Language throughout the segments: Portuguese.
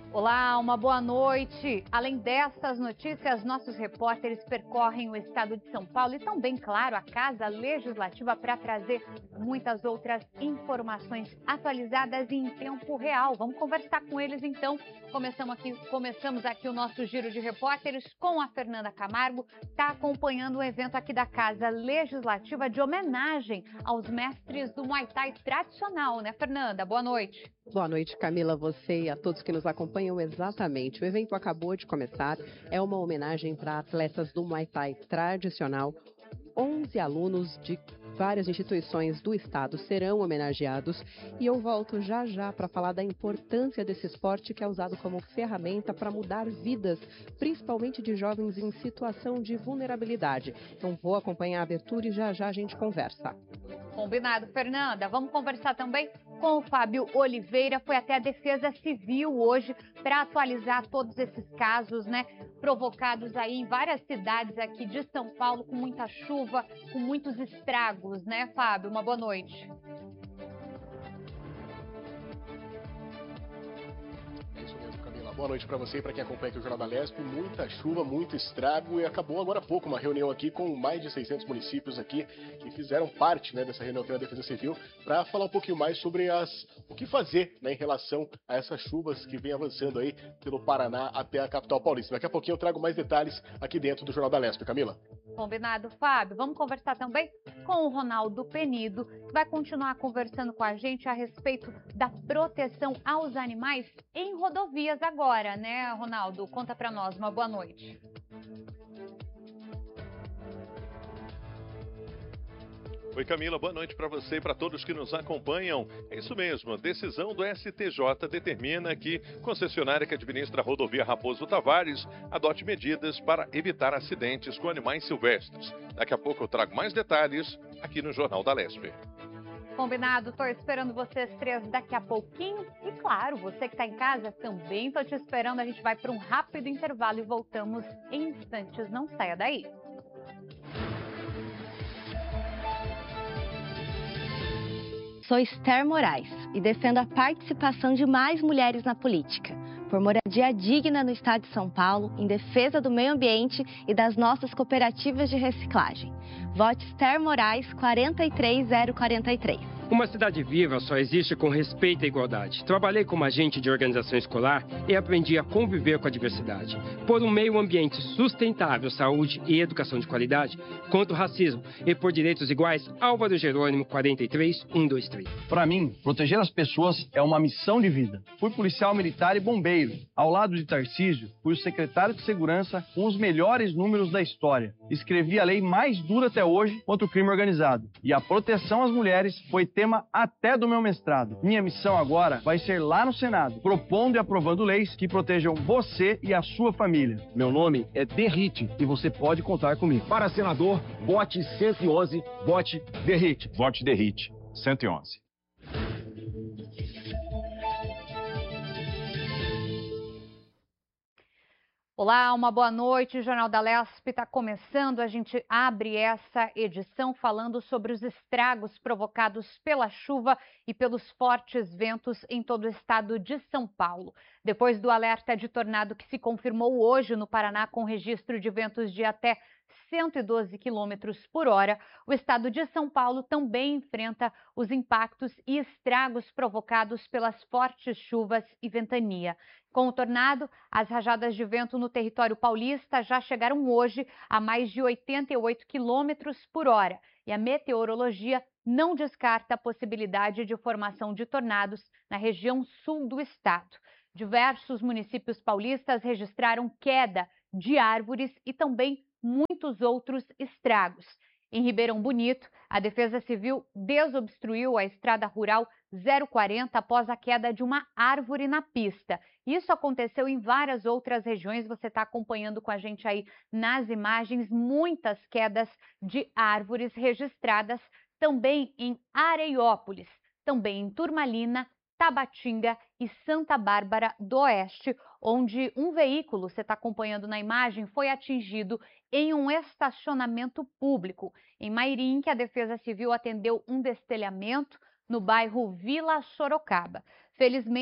Olá, uma boa noite. Além dessas notícias, nossos repórteres percorrem o estado de São Paulo e também, claro, a Casa Legislativa para trazer muitas outras informações atualizadas e em tempo real. Vamos conversar com eles então. Começamos aqui o nosso giro de repórteres com a Fernanda Camargo, está acompanhando o evento aqui da Casa Legislativa de homenagem aos mestres do Muay Thai tradicional, né, Fernanda? Boa noite. Boa noite, Camila, você e a todos que nos acompanham. Exatamente, o evento acabou de começar, é uma homenagem para atletas do Muay Thai tradicional. 11 alunos de várias instituições do estado serão homenageados e eu volto já já para falar da importância desse esporte que é usado como ferramenta para mudar vidas, principalmente de jovens em situação de vulnerabilidade. Então vou acompanhar a abertura e já já a gente conversa. Combinado, Fernanda. Vamos conversar também com o Fábio Oliveira. Foi até a Defesa Civil hoje para atualizar todos esses casos, né, provocados aí em várias cidades aqui de São Paulo, com muita chuva, com muitos estragos, né, Fábio? Uma boa noite. Boa noite para você e para quem acompanha aqui o Jornal da Lesp. Muita chuva, muito estrago e acabou agora há pouco uma reunião aqui com mais de 600 municípios aqui que fizeram parte, né, dessa reunião pela Defesa Civil para falar um pouquinho mais sobre o que fazer, né, em relação a essas chuvas que vem avançando aí pelo Paraná até a capital paulista. Daqui a pouquinho eu trago mais detalhes aqui dentro do Jornal da Lesp. Camila. Combinado, Fábio. Vamos conversar também com o Ronaldo Penido, que vai continuar conversando com a gente a respeito da proteção aos animais em rodovias agora, né, Ronaldo? Conta pra nós. Uma boa noite. Oi, Camila, boa noite para você e para todos que nos acompanham. É isso mesmo, a decisão do STJ determina que concessionária que administra a rodovia Raposo Tavares adote medidas para evitar acidentes com animais silvestres. Daqui a pouco eu trago mais detalhes aqui no Jornal da Lesp. Combinado, estou esperando vocês três daqui a pouquinho. E claro, você que está em casa, também estou te esperando. A gente vai para um rápido intervalo e voltamos em instantes. Não saia daí. Sou Esther Moraes e defendo a participação de mais mulheres na política, por moradia digna no estado de São Paulo, em defesa do meio ambiente e das nossas cooperativas de reciclagem. Vote Esther Moraes 43043. Uma cidade viva só existe com respeito à igualdade. Trabalhei como agente de organização escolar e aprendi a conviver com a diversidade. Por um meio ambiente sustentável, saúde e educação de qualidade, contra o racismo e por direitos iguais, Álvaro Jerônimo 43123. Para mim, proteger as pessoas é uma missão de vida. Fui policial militar e bombeiro. Ao lado de Tarcísio, fui o secretário de segurança com os melhores números da história. Escrevi a lei mais dura até hoje contra o crime organizado. E a proteção às mulheres foi tema até do meu mestrado. Minha missão agora vai ser lá no Senado, propondo e aprovando leis que protejam você e a sua família. Meu nome é Derrite e você pode contar comigo. Para senador, vote 111, vote Derrite. Vote Derrite, 111. Olá, uma boa noite. O Jornal da Lesp está começando. A gente abre essa edição falando sobre os estragos provocados pela chuva e pelos fortes ventos em todo o estado de São Paulo. Depois do alerta de tornado que se confirmou hoje no Paraná com registro de ventos de até 112 km por hora, o estado de São Paulo também enfrenta os impactos e estragos provocados pelas fortes chuvas e ventania. Com o tornado, as rajadas de vento no território paulista já chegaram hoje a mais de 88 km por hora e a meteorologia não descarta a possibilidade de formação de tornados na região sul do estado. Diversos municípios paulistas registraram queda de árvores e também muitos outros estragos. Em Ribeirão Bonito, a Defesa Civil desobstruiu a estrada rural 040 após a queda de uma árvore na pista. Isso aconteceu em várias outras regiões, você está acompanhando com a gente aí nas imagens, muitas quedas de árvores registradas também em Areiópolis, também em Turmalina, Tabatinga e Santa Bárbara do Oeste, onde um veículo, você está acompanhando na imagem, foi atingido em um estacionamento público. Em Mairim, que a Defesa Civil atendeu um destelhamento no bairro Vila Sorocaba. Felizmente,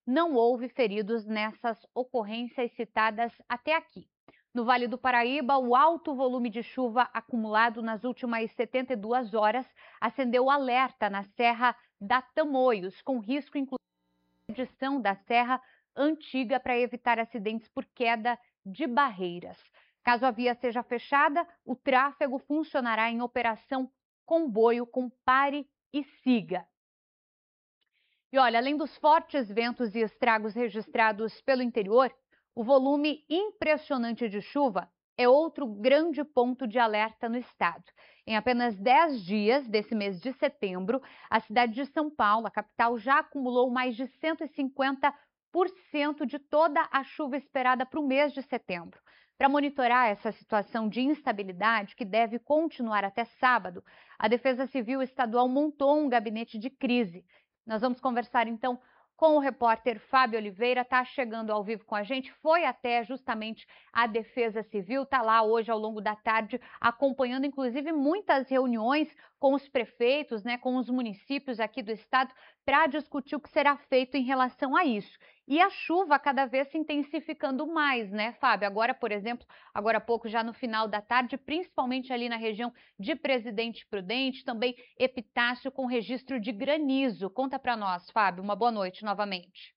não houve feridos nessas ocorrências citadas até aqui. No Vale do Paraíba, o alto volume de chuva acumulado nas últimas 72 horas acendeu o alerta na Serra da Tamoios, com risco inclusive de edição da Serra Antiga para evitar acidentes por queda de barreiras. Caso a via seja fechada, o tráfego funcionará em operação comboio com pare e siga. E olha, além dos fortes ventos e estragos registrados pelo interior, o volume impressionante de chuva é outro grande ponto de alerta no estado. Em apenas 10 dias desse mês de setembro, a cidade de São Paulo, a capital, já acumulou mais de 150% de toda a chuva esperada para o mês de setembro. Para monitorar essa situação de instabilidade, que deve continuar até sábado, a Defesa Civil Estadual montou um gabinete de crise. Nós vamos conversar então com o repórter Fábio Oliveira, está chegando ao vivo com a gente, foi até justamente a Defesa Civil, está lá hoje ao longo da tarde acompanhando inclusive muitas reuniões com os prefeitos, com os municípios aqui do estado para discutir o que será feito em relação a isso. E a chuva cada vez se intensificando mais, Fábio? Agora, por exemplo, agora há pouco, já no final da tarde, principalmente ali na região de Presidente Prudente, também Epitácio com registro de granizo. Conta para nós, Fábio. Uma boa noite novamente.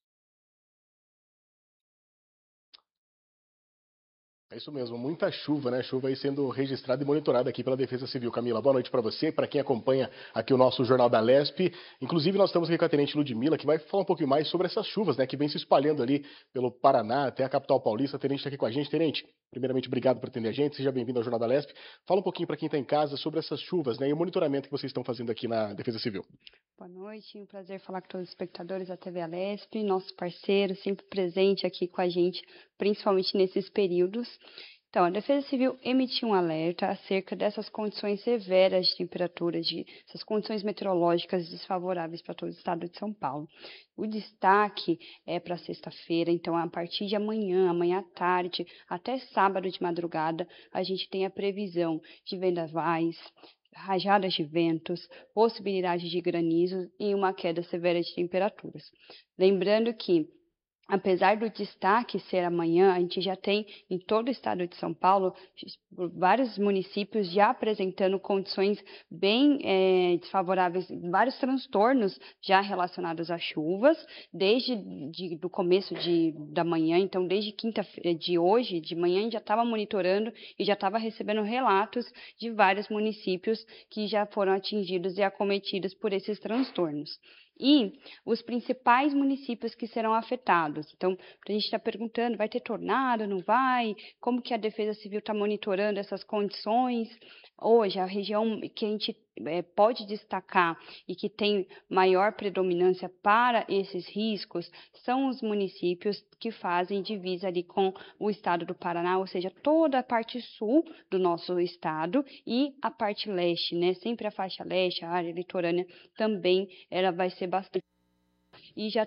É isso mesmo, muita chuva, Chuva aí sendo registrada e monitorada aqui pela Defesa Civil. Camila, boa noite para você, para quem acompanha aqui o nosso Jornal da Lesp. Inclusive, nós estamos aqui com a Tenente Ludmila, que vai falar um pouquinho mais sobre essas chuvas, que vem se espalhando ali pelo Paraná até a capital paulista. A Tenente está aqui com a gente. Tenente, primeiramente, obrigado por atender a gente. Seja bem-vindo ao Jornal da Lesp. Fala um pouquinho para quem está em casa sobre essas chuvas, e o monitoramento que vocês estão fazendo aqui na Defesa Civil. Boa noite, um prazer falar com todos os espectadores da TV Alesp, nosso parceiro, sempre presente aqui com a gente, principalmente nesses períodos. Então, a Defesa Civil emitiu um alerta acerca dessas condições severas de temperatura, essas condições meteorológicas desfavoráveis para todo o estado de São Paulo. O destaque é para sexta-feira, então a partir de amanhã à tarde, até sábado de madrugada, a gente tem a previsão de vendavais, rajadas de ventos, possibilidade de granizo e uma queda severa de temperaturas. Lembrando que, apesar do destaque ser amanhã, a gente já tem em todo o estado de São Paulo vários municípios já apresentando condições bem desfavoráveis, vários transtornos já relacionados às chuvas, desde do começo da manhã, então desde quinta-feira de hoje, de manhã, a gente já estava monitorando e já estava recebendo relatos de vários municípios que já foram atingidos e acometidos por esses transtornos. E os principais municípios que serão afetados. Então, a gente está perguntando, vai ter tornado, não vai? Como que a Defesa Civil está monitorando essas condições? Hoje, a região que a gente pode destacar e que tem maior predominância para esses riscos são os municípios que fazem divisa ali com o estado do Paraná, ou seja, toda a parte sul do nosso estado e a parte leste, Sempre a faixa leste, a área litorânea também ela vai ser bastante. E já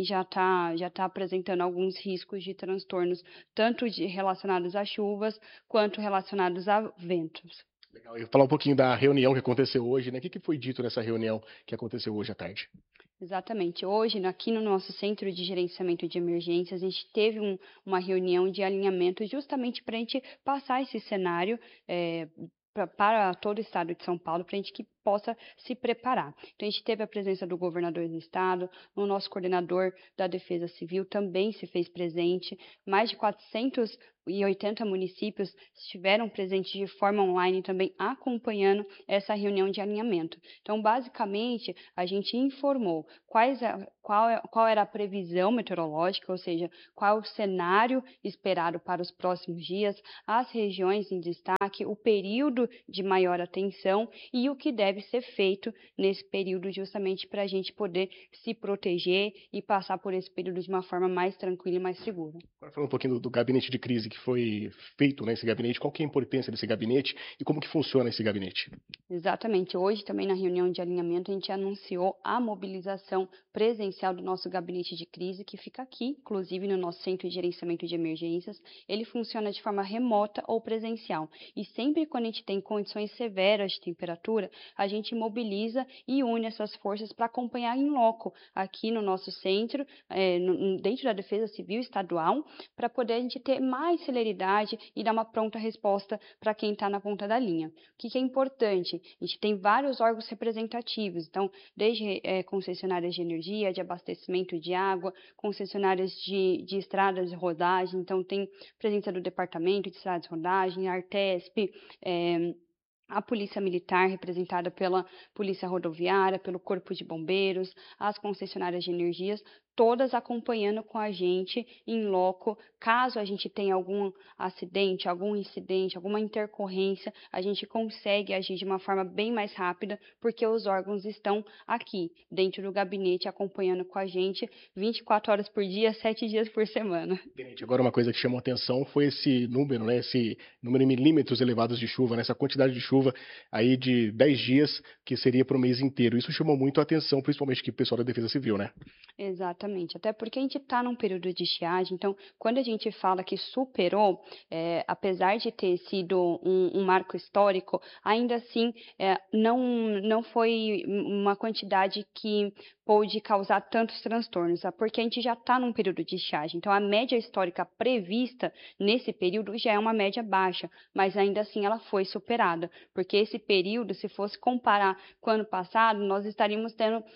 está apresentando alguns riscos de transtornos, tanto relacionados a chuvas quanto relacionados a ventos. Legal. E falar um pouquinho da reunião que aconteceu hoje, O que foi dito nessa reunião que aconteceu hoje à tarde? Exatamente. Hoje, aqui no nosso Centro de Gerenciamento de Emergências, a gente teve uma reunião de alinhamento justamente para a gente passar esse cenário para todo o estado de São Paulo, para a gente que possa se preparar. Então, a gente teve a presença do governador do estado, o nosso coordenador da Defesa Civil também se fez presente, mais de 480 municípios estiveram presentes de forma online também acompanhando essa reunião de alinhamento. Então, basicamente, a gente informou qual era a previsão meteorológica, ou seja, qual é o cenário esperado para os próximos dias, as regiões em destaque, o período de maior atenção e o que deve ser feito nesse período justamente para a gente poder se proteger e passar por esse período de uma forma mais tranquila e mais segura. Agora falando um pouquinho do gabinete de crise que foi feito, esse gabinete, qual que é a importância desse gabinete e como que funciona esse gabinete? Exatamente. Hoje também na reunião de alinhamento a gente anunciou a mobilização presencial do nosso gabinete de crise que fica aqui, inclusive no nosso Centro de Gerenciamento de Emergências. Ele funciona de forma remota ou presencial e sempre quando a gente tem condições severas de temperatura, a gente mobiliza e une essas forças para acompanhar em loco aqui no nosso centro, dentro da Defesa Civil Estadual, para poder a gente ter mais celeridade e dar uma pronta resposta para quem está na ponta da linha. O que é importante? A gente tem vários órgãos representativos, então, desde concessionárias de energia, de abastecimento de água, concessionárias de estradas de rodagem, então tem presença do Departamento de Estradas de Rodagem, a Artesp, a Polícia Militar, representada pela Polícia Rodoviária, pelo Corpo de Bombeiros, as concessionárias de energias, todas acompanhando com a gente em loco. Caso a gente tenha algum acidente, algum incidente, alguma intercorrência, a gente consegue agir de uma forma bem mais rápida, porque os órgãos estão aqui, dentro do gabinete, acompanhando com a gente 24 horas por dia, 7 dias por semana. Agora, uma coisa que chamou a atenção foi esse número, né? Esse número em milímetros elevados de chuva, né? Essa quantidade de chuva aí de 10 dias, que seria para o mês inteiro. Isso chamou muito a atenção, principalmente aqui o pessoal da Defesa Civil, né? Exatamente, até porque a gente está num período de estiagem, então quando a gente fala que superou, apesar de ter sido um marco histórico, ainda assim não foi uma quantidade que pôde causar tantos transtornos, porque a gente já está num período de estiagem, então a média histórica prevista nesse período já é uma média baixa, mas ainda assim ela foi superada, porque esse período, se fosse comparar com o ano passado, nós estaríamos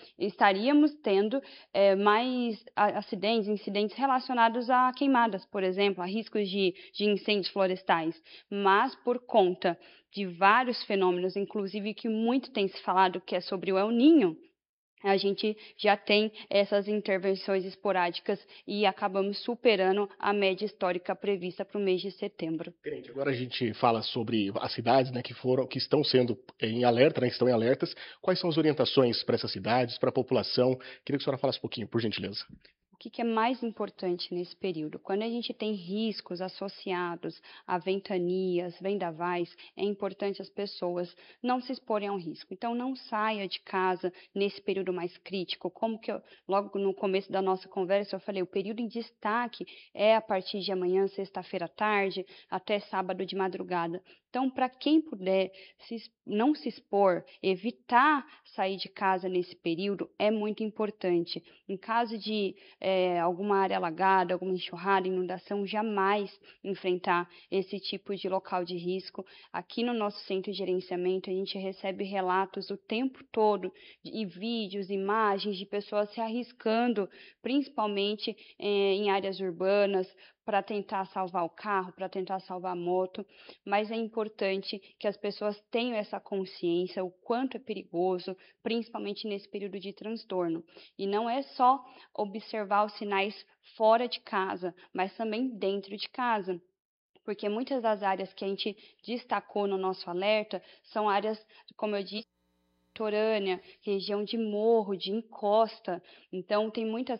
tendo mais acidentes, incidentes relacionados a queimadas, por exemplo, a riscos de incêndios florestais, mas por conta de vários fenômenos, inclusive que muito tem se falado, que é sobre o El Niño, a gente já tem essas intervenções esporádicas e acabamos superando a média histórica prevista para o mês de setembro. Agora a gente fala sobre as cidades, né, que estão sendo em alerta, né, que estão em alertas. Quais são as orientações para essas cidades, para a população? Queria que a senhora falasse um pouquinho, por gentileza. O que é mais importante nesse período? Quando a gente tem riscos associados a ventanias, vendavais, é importante as pessoas não se exporem ao risco. Então, não saia de casa nesse período mais crítico. Como que logo no começo da nossa conversa eu falei, o período em destaque é a partir de amanhã, sexta-feira à tarde, até sábado de madrugada. Então, para quem puder não se expor, evitar sair de casa nesse período é muito importante. Em caso de alguma área alagada, alguma enxurrada, inundação, jamais enfrentar esse tipo de local de risco. Aqui no nosso centro de gerenciamento, a gente recebe relatos o tempo todo, e vídeos, imagens de pessoas se arriscando, principalmente em áreas urbanas, para tentar salvar o carro, para tentar salvar a moto, mas é importante que as pessoas tenham essa consciência, o quanto é perigoso, principalmente nesse período de transtorno. E não é só observar os sinais fora de casa, mas também dentro de casa. Porque muitas das áreas que a gente destacou no nosso alerta são áreas, como eu disse, litorânea, região de morro, de encosta. Então, tem muitas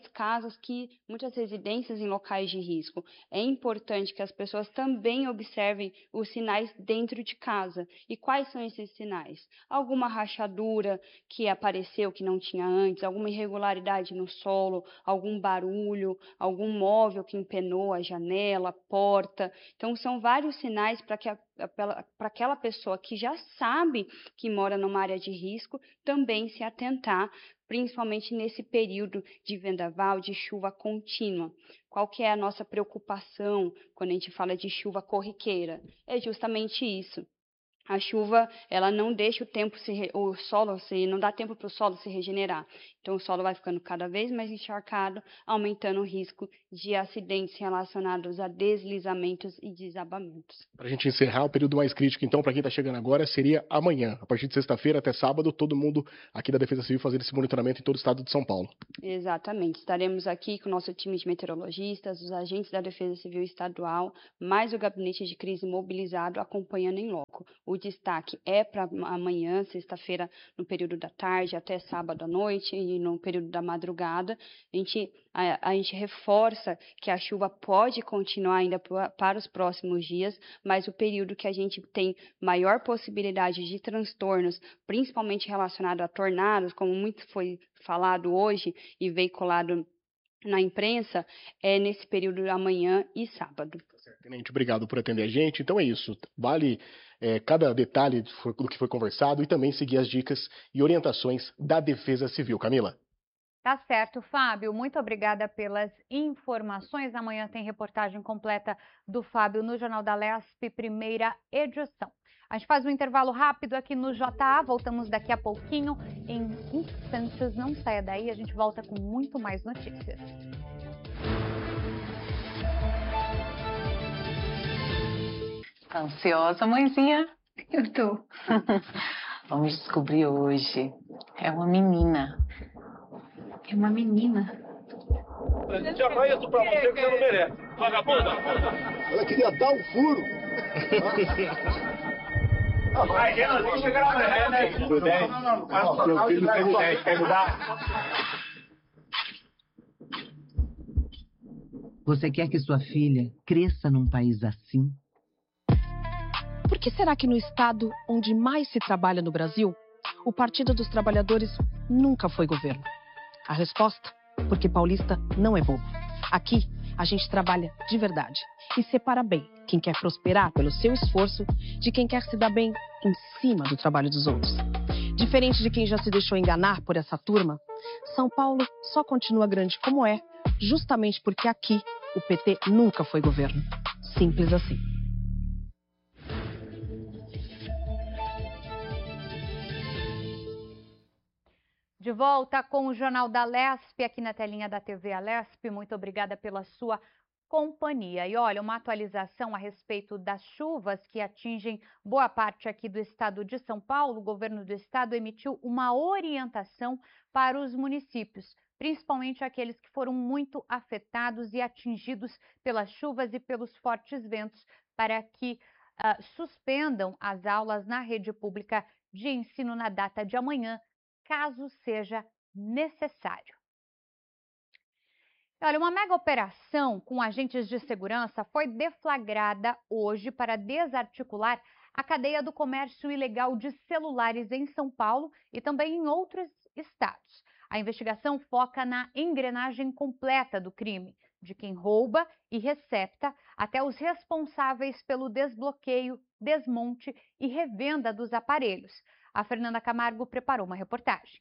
residências em locais de risco. É importante que as pessoas também observem os sinais dentro de casa. E quais são esses sinais? Alguma rachadura que apareceu que não tinha antes, alguma irregularidade no solo, algum barulho, algum móvel que empenou a janela, a porta. Então, são vários sinais para aquela pessoa que já sabe que mora numa área de risco, também se atentar, principalmente nesse período de vendaval, de chuva contínua. Qual que é a nossa preocupação quando a gente fala de chuva corriqueira? É justamente isso. A chuva, ela não deixa não dá tempo para o solo se regenerar. Então, o solo vai ficando cada vez mais encharcado, aumentando o risco de acidentes relacionados a deslizamentos e desabamentos. Para a gente encerrar, o período mais crítico, então, para quem está chegando agora, seria amanhã. A partir de sexta-feira até sábado, todo mundo aqui da Defesa Civil fazendo esse monitoramento em todo o estado de São Paulo. Exatamente. Estaremos aqui com o nosso time de meteorologistas, os agentes da Defesa Civil Estadual, mais o gabinete de crise mobilizado, acompanhando em loco. O destaque é para amanhã, sexta-feira, no período da tarde, até sábado à noite e no período da madrugada. A gente reforça que a chuva pode continuar ainda para os próximos dias, mas o período que a gente tem maior possibilidade de transtornos, principalmente relacionado a tornados, como muito foi falado hoje e veiculado na imprensa nesse período amanhã e sábado. Tenente, obrigado por atender a gente. Então é isso. Vale cada detalhe do que foi conversado e também seguir as dicas e orientações da Defesa Civil. Camila. Tá certo, Fábio. Muito obrigada pelas informações. Amanhã tem reportagem completa do Fábio no Jornal da Lesp, primeira edição. A gente faz um intervalo rápido aqui no JA, voltamos daqui a pouquinho, em instantes. Não saia daí, a gente volta com muito mais notícias. Tá ansiosa, mãezinha? Eu tô. Vamos descobrir hoje. É uma menina. É uma menina. Já vai isso pra você que você não merece. Vagabunda! Ela queria dar um furo. Vai, Renan, deixa eu chegar amanhã, né? Não. Meu filho fez 10, quer mudar? Você quer que sua filha cresça num país assim? Por que será que no estado onde mais se trabalha no Brasil, o Partido dos Trabalhadores nunca foi governo? A resposta? Porque paulista não é bobo. Aqui, a gente trabalha de verdade e separa bem quem quer prosperar pelo seu esforço de quem quer se dar bem em cima do trabalho dos outros. Diferente de quem já se deixou enganar por essa turma, São Paulo só continua grande como é, justamente porque aqui o PT nunca foi governo. Simples assim. De volta com o Jornal da Lesp, aqui na telinha da TV Alesp. Muito obrigada pela sua companhia. E olha, uma atualização a respeito das chuvas que atingem boa parte aqui do estado de São Paulo. O governo do estado emitiu uma orientação para os municípios, principalmente aqueles que foram muito afetados e atingidos pelas chuvas e pelos fortes ventos, para que suspendam as aulas na rede pública de ensino na data de amanhã, caso seja necessário. Olha, uma mega operação com agentes de segurança foi deflagrada hoje para desarticular a cadeia do comércio ilegal de celulares em São Paulo e também em outros estados. A investigação foca na engrenagem completa do crime, de quem rouba e recepta até os responsáveis pelo desbloqueio, desmonte e revenda dos aparelhos. A Fernanda Camargo preparou uma reportagem.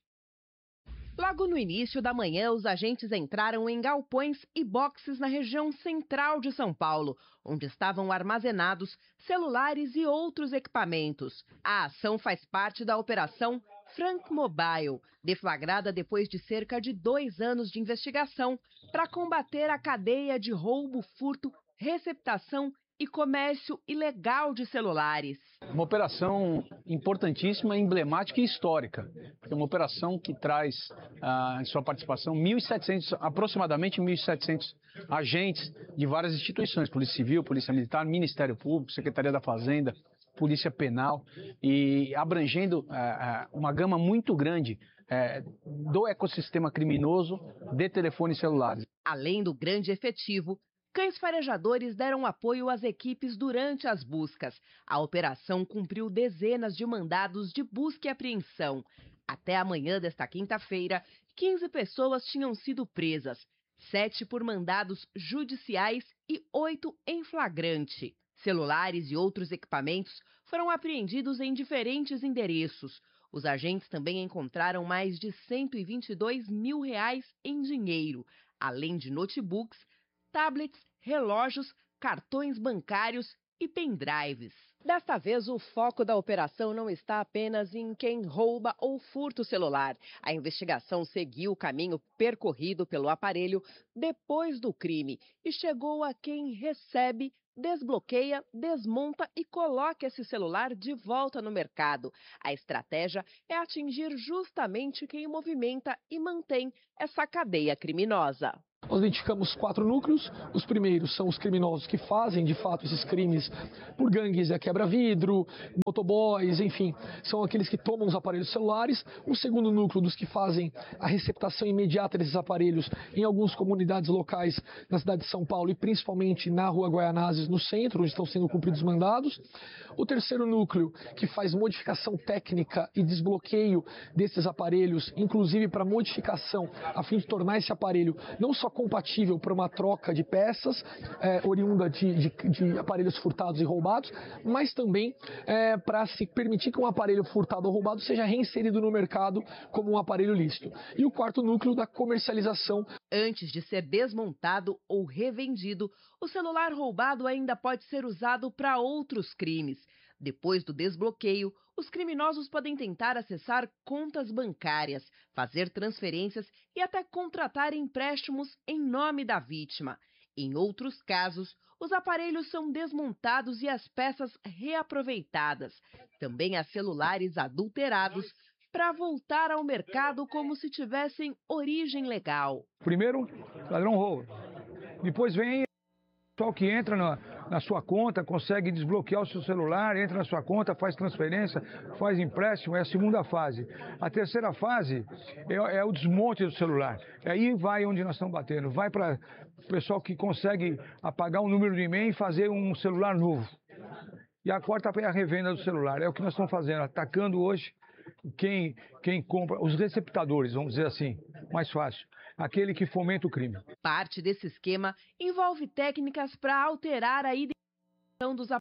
Logo no início da manhã, os agentes entraram em galpões e boxes na região central de São Paulo, onde estavam armazenados celulares e outros equipamentos. A ação faz parte da Operação Frank Mobile, deflagrada depois de cerca de 2 anos de investigação para combater a cadeia de roubo, furto, receptação e comércio ilegal de celulares. Uma operação importantíssima, emblemática e histórica. É uma operação que traz em sua participação aproximadamente 1.700 agentes de várias instituições, Polícia Civil, Polícia Militar, Ministério Público, Secretaria da Fazenda, Polícia Penal, e abrangendo uma gama muito grande do ecossistema criminoso de telefones celulares. Além do grande efetivo, cães farejadores deram apoio às equipes durante as buscas. A operação cumpriu dezenas de mandados de busca e apreensão. Até amanhã desta quinta-feira, 15 pessoas tinham sido presas, 7 por mandados judiciais e 8 em flagrante. Celulares e outros equipamentos foram apreendidos em diferentes endereços. Os agentes também encontraram mais de R$122 mil em dinheiro, além de notebooks, tablets, relógios, cartões bancários e pendrives. Desta vez, o foco da operação não está apenas em quem rouba ou furta o celular. A investigação seguiu o caminho percorrido pelo aparelho depois do crime e chegou a quem recebe, desbloqueia, desmonta e coloca esse celular de volta no mercado. A estratégia é atingir justamente quem movimenta e mantém essa cadeia criminosa. Nós identificamos 4 núcleos. Os primeiros são os criminosos que fazem, de fato, esses crimes por gangues aqui quebra-vidro, motoboys, enfim, são aqueles que tomam os aparelhos celulares. O segundo núcleo dos que fazem a receptação imediata desses aparelhos em algumas comunidades locais na cidade de São Paulo e principalmente na Rua Guaianazes, no centro, onde estão sendo cumpridos mandados. O terceiro núcleo, que faz modificação técnica e desbloqueio desses aparelhos, inclusive para modificação, a fim de tornar esse aparelho não só compatível para uma troca de peças, oriunda de aparelhos furtados e roubados, mas também para se permitir que um aparelho furtado ou roubado seja reinserido no mercado como um aparelho lícito. E o quarto núcleo da comercialização. Antes de ser desmontado ou revendido, o celular roubado ainda pode ser usado para outros crimes. Depois do desbloqueio, os criminosos podem tentar acessar contas bancárias, fazer transferências e até contratar empréstimos em nome da vítima. Em outros casos, os aparelhos são desmontados e as peças reaproveitadas. Também há celulares adulterados para voltar ao mercado como se tivessem origem legal. Primeiro, ladrão rouba. Depois vem o pessoal que entra na sua conta, consegue desbloquear o seu celular, entra na sua conta, faz transferência, faz empréstimo, é a segunda fase. A terceira fase é o desmonte do celular. Aí vai onde nós estamos batendo, vai para o pessoal que consegue apagar um número de e-mail e fazer um celular novo. E a quarta é a revenda do celular, é o que nós estamos fazendo, atacando hoje quem compra, os receptadores, vamos dizer assim, mais fácil. Aquele que fomenta o crime. Parte desse esquema envolve técnicas para alterar a identificação dos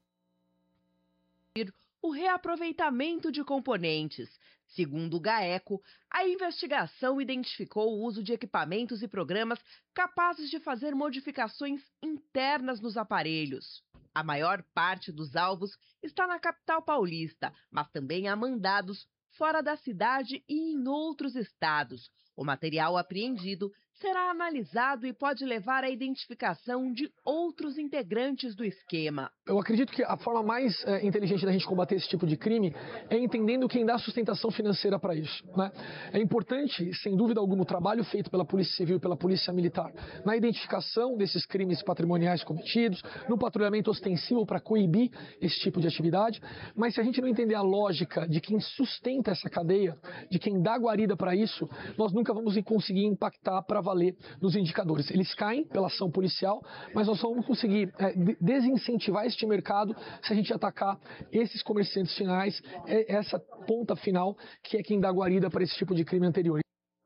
aparelhos, o reaproveitamento de componentes. Segundo o GAECO, a investigação identificou o uso de equipamentos e programas capazes de fazer modificações internas nos aparelhos. A maior parte dos alvos está na capital paulista, mas também há mandados fora da cidade e em outros estados. O material apreendido será analisado e pode levar à identificação de outros integrantes do esquema. Eu acredito que a forma mais inteligente da gente combater esse tipo de crime é entendendo quem dá sustentação financeira para isso, né? É importante, sem dúvida alguma, o trabalho feito pela Polícia Civil e pela Polícia Militar na identificação desses crimes patrimoniais cometidos, no patrulhamento ostensivo para coibir esse tipo de atividade, mas se a gente não entender a lógica de quem sustenta essa cadeia, de quem dá guarida para isso, nós nunca vamos conseguir impactar para valer nos indicadores. Eles caem pela ação policial, mas nós só vamos conseguir desincentivar este mercado se a gente atacar esses comerciantes finais, essa ponta final, que é quem dá guarida para esse tipo de crime anterior.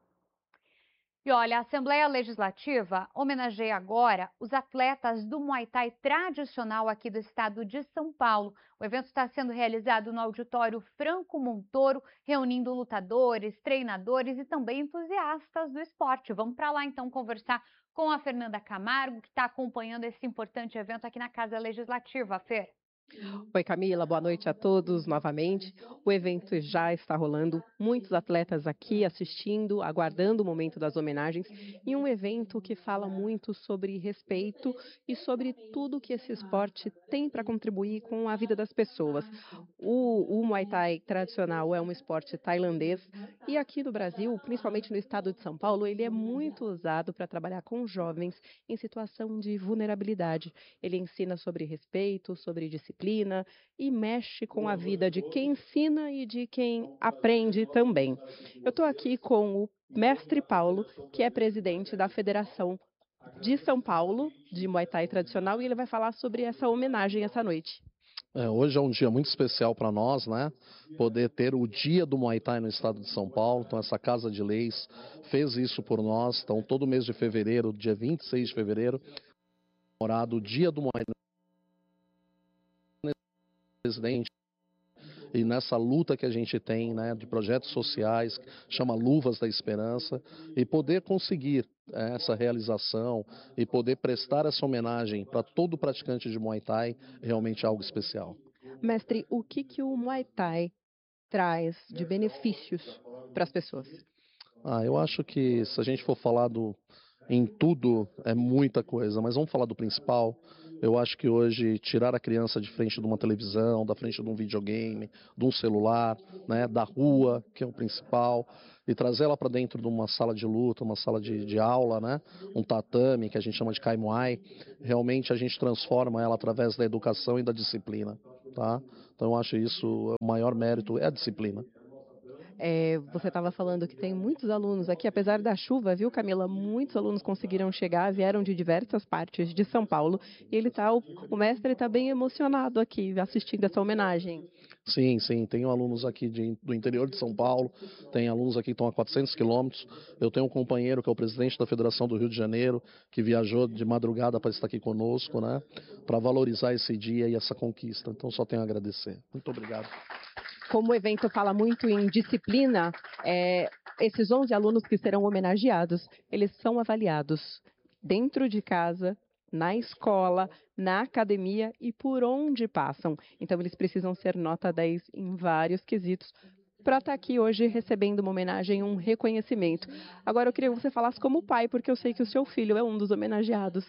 E olha, a Assembleia Legislativa homenageia agora os atletas do Muay Thai tradicional aqui do estado de São Paulo. O evento está sendo realizado no auditório Franco Montoro, reunindo lutadores, treinadores e também entusiastas do esporte. Vamos para lá então conversar com a Fernanda Camargo, que está acompanhando esse importante evento aqui na Casa Legislativa. Fer. Oi, Camila, boa noite a todos novamente. O evento já está rolando, muitos atletas aqui assistindo, aguardando o momento das homenagens, e um evento que fala muito sobre respeito e sobre tudo que esse esporte tem para contribuir com a vida das pessoas. O Muay Thai tradicional é um esporte tailandês e aqui no Brasil, principalmente no estado de São Paulo, ele é muito usado para trabalhar com jovens em situação de vulnerabilidade. Ele ensina sobre respeito, sobre disciplina, e mexe com a vida de quem ensina e de quem aprende também. Eu estou aqui com o mestre Paulo, que é presidente da Federação de São Paulo de Muay Thai Tradicional, e ele vai falar sobre essa homenagem essa noite. Hoje é um dia muito especial para nós, né? Poder ter o Dia do Muay Thai no estado de São Paulo. Então, essa Casa de Leis fez isso por nós. Então, todo mês de fevereiro, dia 26 de fevereiro, comemorado o Dia do Muay Thai. Presidente, e nessa luta que a gente tem, né, de projetos sociais, chama Luvas da Esperança, e poder conseguir essa realização e poder prestar essa homenagem para todo praticante de Muay Thai, realmente é algo especial. Mestre, o que o Muay Thai traz de benefícios para as pessoas? Eu acho que se a gente for falar em tudo, é muita coisa, mas vamos falar do principal. Eu acho que hoje tirar a criança de frente de uma televisão, da frente de um videogame, de um celular, né, da rua, que é o principal, e trazer ela para dentro de uma sala de luta, uma sala de aula, né, um tatame, que a gente chama de Kai Muay, realmente a gente transforma ela através da educação e da disciplina. tá? Então eu acho isso o maior mérito, é a disciplina. Você estava falando que tem muitos alunos aqui, apesar da chuva, viu, Camila? Muitos alunos conseguiram chegar, vieram de diversas partes de São Paulo. E o mestre está bem emocionado aqui, assistindo essa homenagem. Sim, tenho alunos aqui do interior de São Paulo, tem alunos aqui que estão a 400 quilômetros. Eu tenho um companheiro que é o presidente da Federação do Rio de Janeiro, que viajou de madrugada para estar aqui conosco, né? Para valorizar esse dia e essa conquista. Então só tenho a agradecer. Muito obrigado. Como o evento fala muito em disciplina, esses 11 alunos que serão homenageados, eles são avaliados dentro de casa, na escola, na academia e por onde passam. Então, eles precisam ser nota 10 em vários quesitos para estar aqui hoje recebendo uma homenagem, um reconhecimento. Agora, eu queria que você falasse como pai, porque eu sei que o seu filho é um dos homenageados.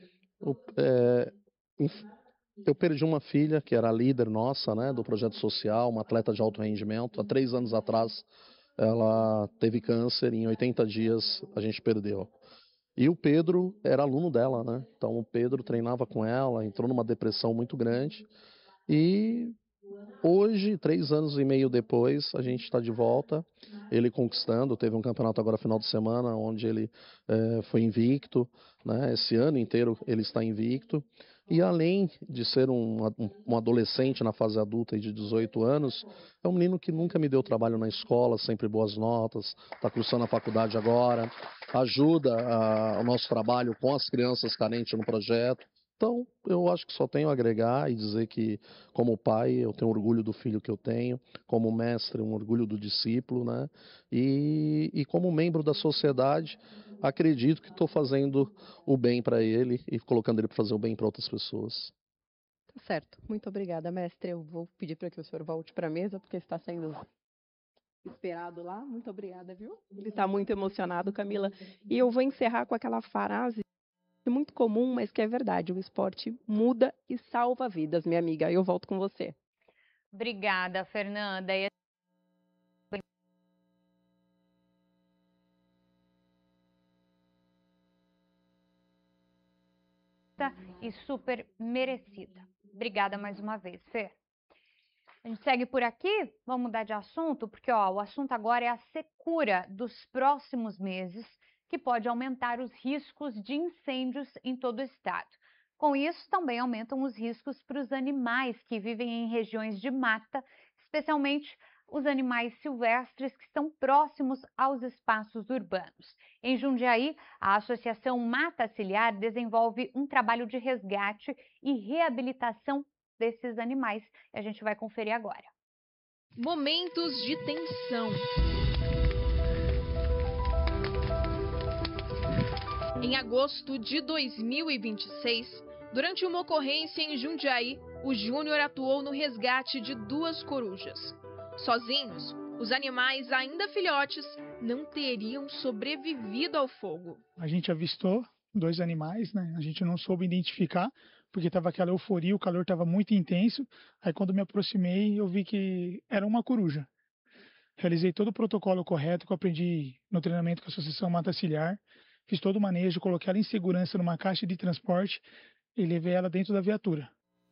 Eu perdi uma filha que era a líder nossa, né, do projeto social, uma atleta de alto rendimento. Há 3 anos atrás, ela teve câncer, em 80 dias a gente perdeu. E o Pedro era aluno dela, né? Então o Pedro treinava com ela, entrou numa depressão muito grande. E hoje, 3 anos e meio depois, a gente está de volta. Ele conquistando, teve um campeonato agora final de semana, onde ele foi invicto, né? Esse ano inteiro ele está invicto. E além de ser um adolescente na fase adulta e de 18 anos, é um menino que nunca me deu trabalho na escola, sempre boas notas, está cursando a faculdade agora, ajuda o nosso trabalho com as crianças carentes no projeto. Então, eu acho que só tenho a agregar e dizer que, como pai, eu tenho orgulho do filho que eu tenho, como mestre, um orgulho do discípulo, né? E como membro da sociedade, acredito que estou fazendo o bem para ele e colocando ele para fazer o bem para outras pessoas. Tá certo. Muito obrigada, mestre. Eu vou pedir para que o senhor volte para a mesa, porque está sendo esperado lá. Muito obrigada, viu? Ele está muito emocionado, Camila. E eu vou encerrar com aquela frase muito comum, mas que é verdade. O esporte muda e salva vidas, minha amiga. Eu volto com você. Obrigada, Fernanda. E super merecida. Obrigada mais uma vez, Fer. A gente segue por aqui, vamos mudar de assunto, porque o assunto agora é a secura dos próximos meses, que pode aumentar os riscos de incêndios em todo o estado. Com isso, também aumentam os riscos para os animais que vivem em regiões de mata, especialmente os animais silvestres que estão próximos aos espaços urbanos. Em Jundiaí, a Associação Mata Ciliar desenvolve um trabalho de resgate e reabilitação desses animais. E a gente vai conferir agora. Momentos de tensão. Em agosto de 2026, durante uma ocorrência em Jundiaí, o Júnior atuou no resgate de 2 corujas. Sozinhos, os animais, ainda filhotes, não teriam sobrevivido ao fogo. A gente avistou 2 animais, né? A gente não soube identificar, porque estava aquela euforia, o calor estava muito intenso. Aí quando me aproximei, eu vi que era uma coruja. Realizei todo o protocolo correto que eu aprendi no treinamento com a Associação Mata Ciliar. Fiz todo o manejo, coloquei ela em segurança numa caixa de transporte e levei ela dentro da viatura.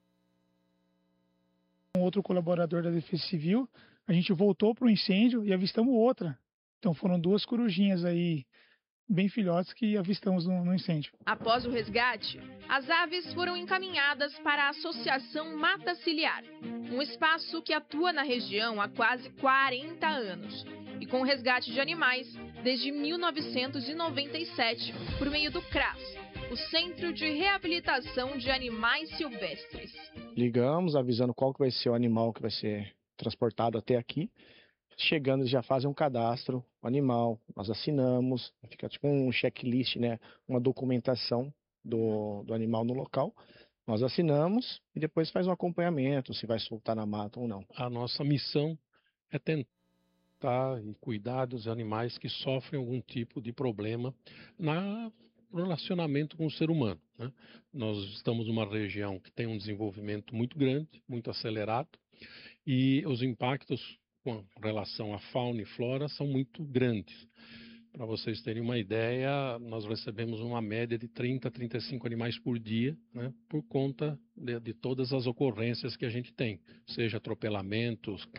Um outro colaborador da Defesa Civil, a gente voltou para o incêndio e avistamos outra. Então foram 2 corujinhas aí, bem filhotes, que avistamos no incêndio. Após o resgate, as aves foram encaminhadas para a Associação Mata Ciliar, um espaço que atua na região há quase 40 anos. E com o resgate de animais desde 1997, por meio do CRAS, o Centro de Reabilitação de Animais Silvestres. Ligamos, avisando qual que vai ser o animal que vai ser transportado até aqui. Chegando, eles já fazem um cadastro, o animal, nós assinamos, fica tipo um checklist, né? Uma documentação do animal no local. Nós assinamos e depois faz um acompanhamento, se vai soltar na mata ou não. A nossa missão é tentar e cuidar dos animais que sofrem algum tipo de problema no relacionamento com o ser humano, né? Nós estamos numa região que tem um desenvolvimento muito grande, muito acelerado, e os impactos com relação à fauna e flora são muito grandes. Para vocês terem uma ideia, nós recebemos uma média de 30 a 35 animais por dia, né, por conta de todas as ocorrências que a gente tem, seja atropelamentos,